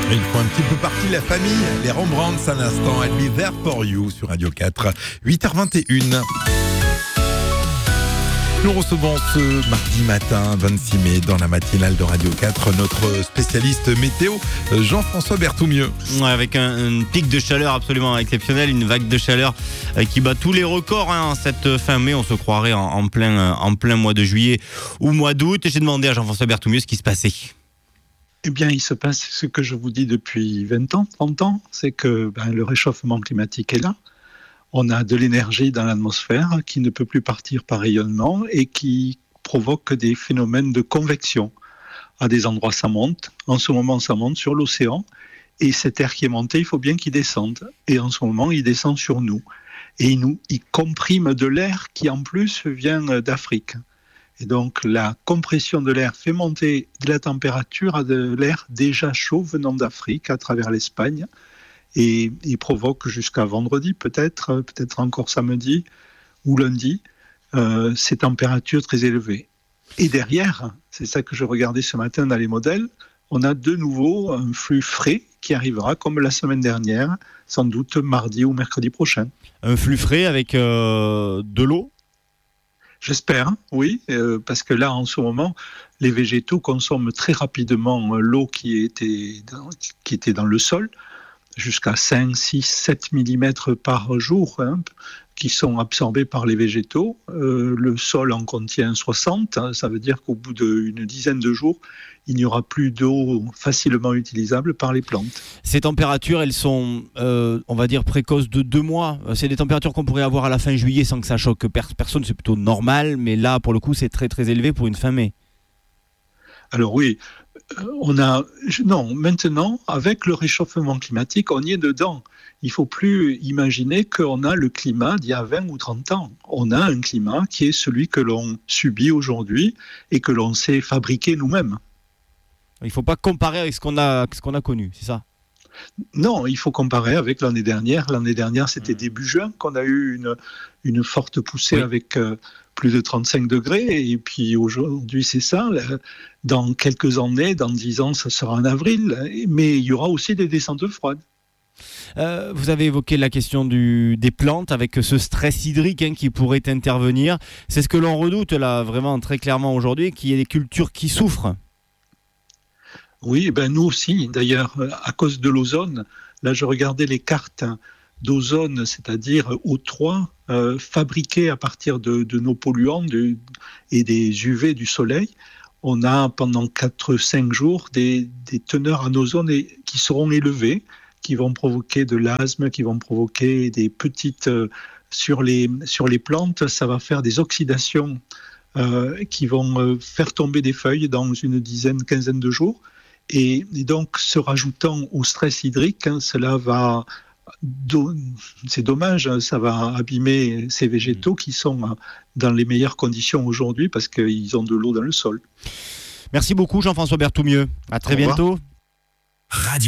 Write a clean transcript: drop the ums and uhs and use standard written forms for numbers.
Ils font un petit peu partie de la famille. Les Rembrandts, un instant, I'll be there for you sur Radio 4, 8h21. Nous recevons ce mardi matin, 26 mai, dans la matinale de Radio 4, notre spécialiste météo, Jean-François Berthoumieux. Ouais, avec un pic de chaleur absolument exceptionnel, une vague de chaleur qui bat tous les records cette fin mai. On se croirait en plein mois de juillet ou mois d'août. J'ai demandé à Jean-François Berthoumieux ce qui se passait. Eh bien, il se passe ce que je vous dis depuis 20 ans, 30 ans, c'est que le réchauffement climatique est là. On a de l'énergie dans l'atmosphère qui ne peut plus partir par rayonnement et qui provoque des phénomènes de convection. À des endroits, ça monte. En ce moment, ça monte sur l'océan. Et cet air qui est monté, il faut bien qu'il descende. Et en ce moment, il descend sur nous. Et il comprime de l'air qui, en plus, vient d'Afrique. Et donc, la compression de l'air fait monter de la température à de l'air déjà chaud venant d'Afrique à travers l'Espagne. Et il provoque jusqu'à vendredi, peut-être encore samedi ou lundi, ces températures très élevées. Et derrière, c'est ça que je regardais ce matin dans les modèles, on a de nouveau un flux frais qui arrivera comme la semaine dernière, sans doute mardi ou mercredi prochain. Un flux frais avec de l'eau ? J'espère, oui, parce que là, en ce moment, les végétaux consomment très rapidement l'eau qui était dans le sol, jusqu'à 5, 6, 7 mm par jour, qui sont absorbés par les végétaux. Le sol en contient 60, ça veut dire qu'au bout d'une dizaine de jours, il n'y aura plus d'eau facilement utilisable par les plantes. Ces températures, elles sont, on va dire, précoces de 2 mois. C'est des températures qu'on pourrait avoir à la fin juillet sans que ça choque personne, c'est plutôt normal, mais là, pour le coup, c'est très très élevé pour une fin mai. Alors oui, maintenant, avec le réchauffement climatique, on y est dedans. Il ne faut plus imaginer qu'on a le climat d'il y a 20 ou 30 ans. On a un climat qui est celui que l'on subit aujourd'hui et que l'on sait fabriquer nous-mêmes. Il ne faut pas comparer avec ce qu'on a connu, c'est ça ? Non, il faut comparer avec l'année dernière. L'année dernière, c'était début juin qu'on a eu une forte poussée avec plus de 35 degrés. Et puis aujourd'hui, c'est ça. Dans quelques années, dans 10 ans, ça sera en avril. Mais il y aura aussi des descentes froides. Vous avez évoqué la question des plantes avec ce stress hydrique qui pourrait intervenir. C'est ce que l'on redoute là, vraiment très clairement aujourd'hui, qu'il y ait des cultures qui souffrent. Oui, nous aussi, d'ailleurs, à cause de l'ozone. Là, je regardais les cartes d'ozone, c'est-à-dire O3, fabriquées à partir de nos polluants et des UV du soleil. On a pendant 4-5 jours des teneurs en ozone qui seront élevées, qui vont provoquer de l'asthme, qui vont provoquer des petites... sur les plantes, ça va faire des oxydations qui vont faire tomber des feuilles dans une quinzaine de jours. Et donc, se rajoutant au stress hydrique, cela va... C'est dommage, ça va abîmer ces végétaux qui sont dans les meilleures conditions aujourd'hui parce qu'ils ont de l'eau dans le sol. Merci beaucoup Jean-François Berthoumieux. À très bientôt. Radio